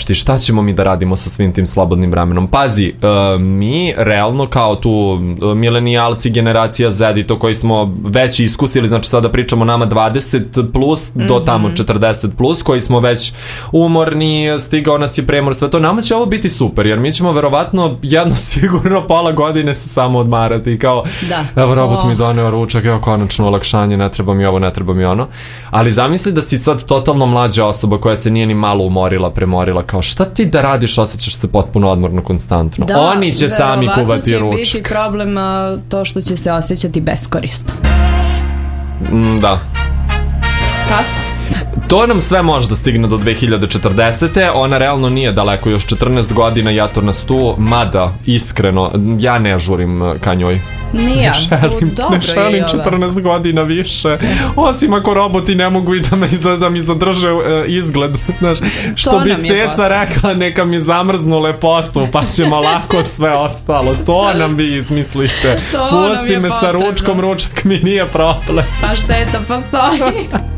svašta i šta ćemo mi da radimo sa svim tim slobodnim vremenom. Pazi, mi realno kao tu milenijalci, generacija Z i to koji smo već iskusili, znači sada pričamo nama 20 plus do tamo 40 plus, koji smo već umorni, stigao nas je premor, sve to, nama će ovo biti super, jer mi ćemo verovatno jedno sigurno pola godine se samo odmarati i kao, evo robot mi doneo ručak, evo konačno olakšanje, ne treba mi ovo, ne treba mi ono. Ali zamisli da si sad totalno mlađa osoba koja se nije ni malo umorila, premorila, kao šta ti da radiš, osjećaš se potpuno odmorno konstantno. Oni će sami kuvati ručak. Da, će biti problem to što će se osjećati beskorisno. Da. Kako? To nam sve može da stigne do 2040. Ona realno nije daleko, još 14 godina ja to nas tu, mada iskreno ja ne žurim ka njoj. Nije, ne želim 14 godina više, osim ako roboti ne mogu i da mi zadrže izgled, znaš, što bi Ceca rekla, neka mi zamrznu lepotu pa ćemo lako sve ostalo, to nam vi izmislite. Pusti me sa ručkom, ručak mi nije problem. Pa šteta postoji.